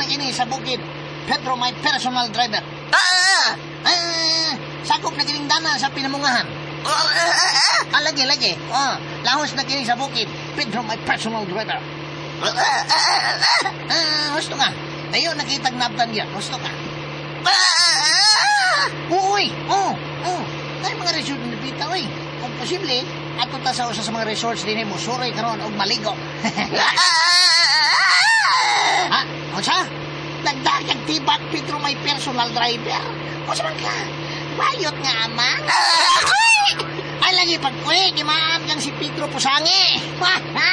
kini sa bukid. Pedro, my personal driver. Sakop na kining dana sa pinamungahan. Lagi. Lahos na kini sa bukid. Pedro, my personal driver. Gusto ka? Tayo nakitag nabtan yan. Gusto ka? Uy. Ay, mga resort na napita, uy. Kung posible, ato ta sa usa sa mga resorts din mo. Suroy karon og maligo. Ha? O siya? Nagdagang tibat, Pedro, my personal driver. O siya man ka? Bayot nga, amang. Ay, lagi pag, uy, gimaan kang si Pedro Pusangi.